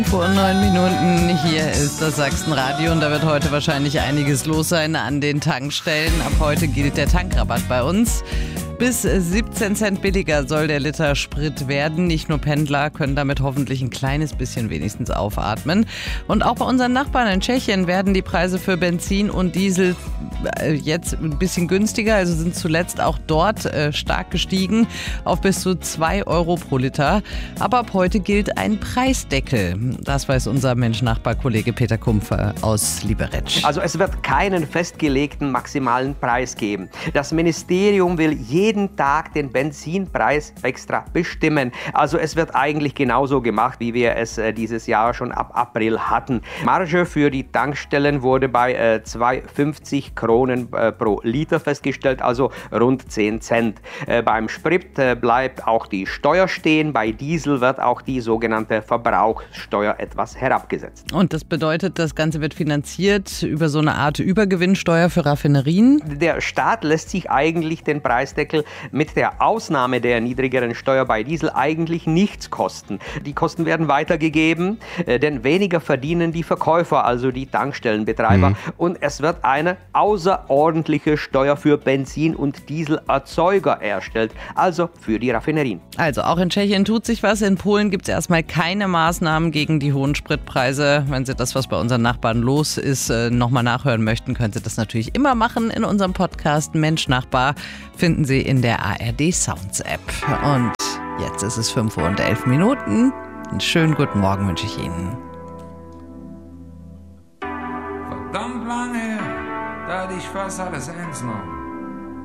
Vor 9 Minuten, hier ist das Sachsenradio und da wird heute wahrscheinlich einiges los sein an den Tankstellen. Ab heute gilt der Tankrabatt bei uns. Bis 17 Cent billiger soll der Liter Sprit werden. Nicht nur Pendler können damit hoffentlich ein kleines bisschen wenigstens aufatmen. Und auch bei unseren Nachbarn in Tschechien werden die Preise für Benzin und Diesel jetzt ein bisschen günstiger. Also sind zuletzt auch dort stark gestiegen auf bis zu 2 Euro pro Liter. Aber ab heute gilt ein Preisdeckel. Das weiß unser Mensch-Nachbar-Kollege Peter Kumpfer aus Liberec. Also es wird keinen festgelegten maximalen Preis geben. Das Ministerium will jeden Tag den Benzinpreis extra bestimmen. Also es wird eigentlich genauso gemacht, wie wir es dieses Jahr schon ab April hatten. Marge für die Tankstellen wurde bei 2,50 Kronen pro Liter festgestellt, also rund 10 Cent. Beim Sprit bleibt auch die Steuer stehen. Bei Diesel wird auch die sogenannte Verbrauchssteuer etwas herabgesetzt. Und das bedeutet, das Ganze wird finanziert über so eine Art Übergewinnsteuer für Raffinerien? Der Staat lässt sich eigentlich den Preisdeckel mit der Ausnahme der niedrigeren Steuer bei Diesel eigentlich nichts kosten. Die Kosten werden weitergegeben, denn weniger verdienen die Verkäufer, also die Tankstellenbetreiber. Und es wird eine außerordentliche Steuer für Benzin- und Dieselerzeuger erstellt, also für die Raffinerien. Also auch in Tschechien tut sich was. In Polen gibt es erstmal keine Maßnahmen gegen die hohen Spritpreise. Wenn Sie das, was bei unseren Nachbarn los ist, nochmal nachhören möchten, können Sie das natürlich immer machen in unserem Podcast Mensch Nachbar. Finden Sie in der ARD Sounds App. Und jetzt ist es 5:11 Uhr. Einen schönen guten Morgen wünsche ich Ihnen. Verdammt lange her, da hatte ich fast alles ernst genommen.